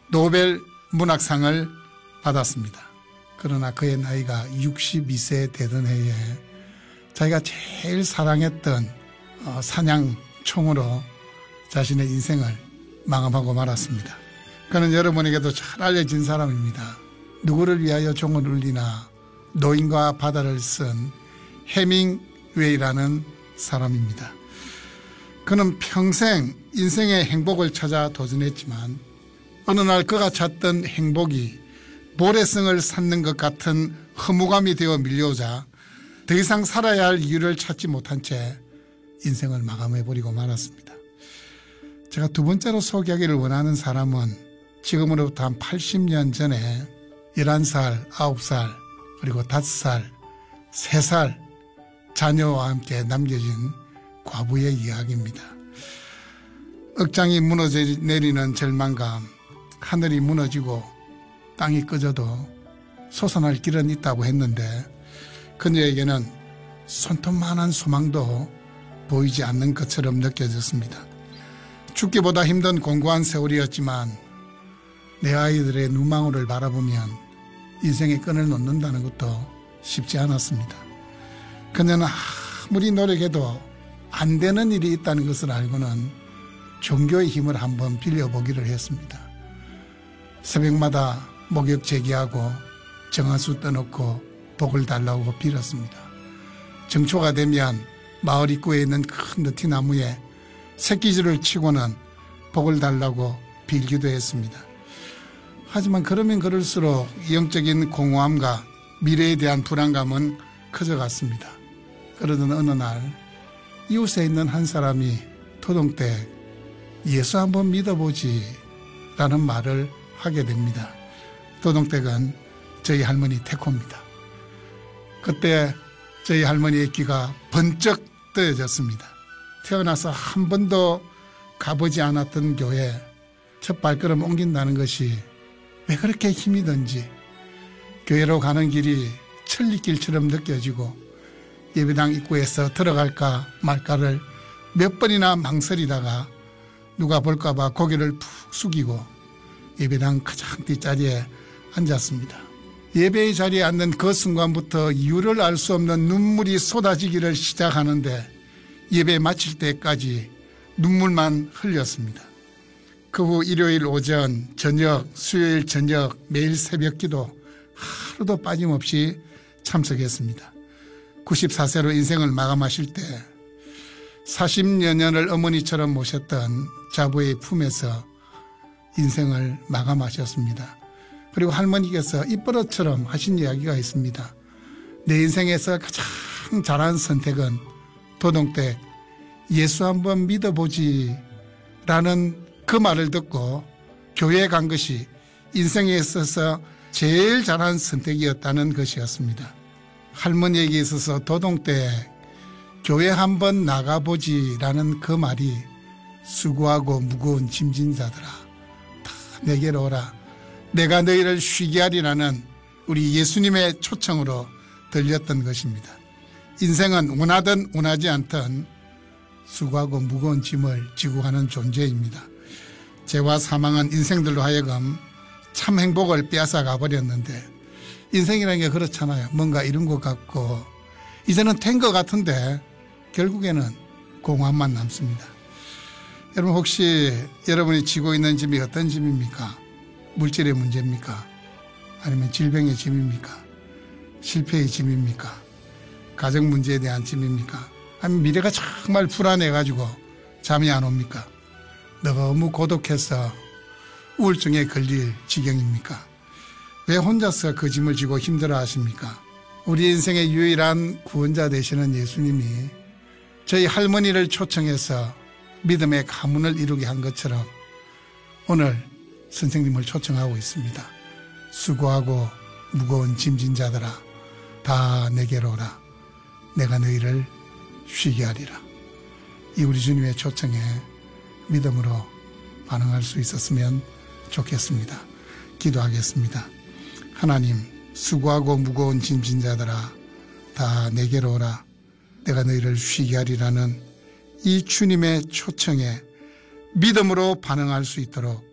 노벨 문학상을 받았습니다. 그러나 그의 나이가 62세 되던 해에 자기가 제일 사랑했던 사냥총으로 자신의 인생을 마감하고 말았습니다. 그는 여러분에게도 잘 알려진 사람입니다. 누구를 위하여 종을 울리나 노인과 바다를 쓴 해밍웨이라는 사람입니다. 그는 평생 인생의 행복을 찾아 도전했지만 어느 날 그가 찾던 행복이 모래성을 쌓는 것 같은 허무감이 되어 밀려오자 더 이상 살아야 할 이유를 찾지 못한 채 인생을 마감해버리고 말았습니다. 제가 두 번째로 소개하기를 원하는 사람은 지금으로부터 한 80년 전에 11살, 9살, 그리고 5살, 3살 자녀와 함께 남겨진 과부의 이야기입니다. 억장이 무너져 내리는 절망감, 하늘이 무너지고 땅이 꺼져도 솟아날 길은 있다고 했는데 그녀에게는 손톱만한 소망도 보이지 않는 것처럼 느껴졌습니다. 죽기보다 힘든 공고한 세월이었지만 내 아이들의 눈망울을 바라보면 인생의 끈을 놓는다는 것도 쉽지 않았습니다. 그녀는 아무리 노력해도 안 되는 일이 있다는 것을 알고는 종교의 힘을 한번 빌려보기를 했습니다. 새벽마다 목욕 제기하고 정화수 떠놓고 복을 달라고 빌었습니다. 정초가 되면 마을 입구에 있는 큰 느티나무에 새끼줄을 치고는 복을 달라고 빌기도 했습니다. 하지만 그러면 그럴수록 영적인 공허함과 미래에 대한 불안감은 커져갔습니다. 그러던 어느 날 이웃에 있는 한 사람이 토동댁 예수 한번 믿어보지 라는 말을 하게 됩니다. 토동댁은 저희 할머니 태코입니다. 그때 저희 할머니의 귀가 번쩍 뜨여졌습니다. 태어나서 한 번도 가보지 않았던 교회 첫 발걸음 옮긴다는 것이 왜 그렇게 힘이 든지 교회로 가는 길이 천리길처럼 느껴지고 예배당 입구에서 들어갈까 말까를 몇 번이나 망설이다가 누가 볼까 봐 고개를 푹 숙이고 예배당 가장 뒷자리에 앉았습니다. 예배의 자리에 앉는 그 순간부터 이유를 알 수 없는 눈물이 쏟아지기를 시작하는데 예배 마칠 때까지 눈물만 흘렸습니다. 그 후 일요일 오전, 저녁, 수요일 저녁, 매일 새벽 기도 하루도 빠짐없이 참석했습니다. 94세로 인생을 마감하실 때 40여 년을 어머니처럼 모셨던 자부의 품에서 인생을 마감하셨습니다. 그리고 할머니께서 입버릇처럼 하신 이야기가 있습니다. 내 인생에서 가장 잘한 선택은 도동댁 예수 한번 믿어보지 라는 그 말을 듣고 교회에 간 것이 인생에 있어서 제일 잘한 선택이었다는 것이었습니다. 할머니에게 있어서 도동댁 교회 한번 나가보지 라는 그 말이 수고하고 무거운 짐진 자들아 다 내게로 오라 내가 너희를 쉬게 하리라는 우리 예수님의 초청으로 들렸던 것입니다. 인생은 원하든 원하지 않든 수고하고 무거운 짐을 지고 가는 존재입니다. 죄와 사망은 인생들로 하여금 참 행복을 빼앗아 가버렸는데 인생이라는 게 그렇잖아요. 뭔가 이룬 것 같고 이제는 된 것 같은데 결국에는 공허함만 남습니다. 여러분 혹시 여러분이 지고 있는 짐이 어떤 짐입니까? 물질의 문제입니까? 아니면 질병의 짐입니까? 실패의 짐입니까? 가정 문제에 대한 짐입니까? 아니면 미래가 정말 불안해가지고 잠이 안 옵니까? 너무 고독해서 우울증에 걸릴 지경입니까? 왜 혼자서 그 짐을 지고 힘들어 하십니까? 우리 인생의 유일한 구원자 되시는 예수님이 저희 할머니를 초청해서 믿음의 가문을 이루게 한 것처럼 오늘 선생님을 초청하고 있습니다. 수고하고 무거운 짐진 자들아 다 내게로 오라 내가 너희를 쉬게 하리라. 이 우리 주님의 초청에 믿음으로 반응할 수 있었으면 좋겠습니다. 기도하겠습니다. 하나님 수고하고 무거운 짐진 자들아 다 내게로 오라 내가 너희를 쉬게 하리라는 이 주님의 초청에 믿음으로 반응할 수 있도록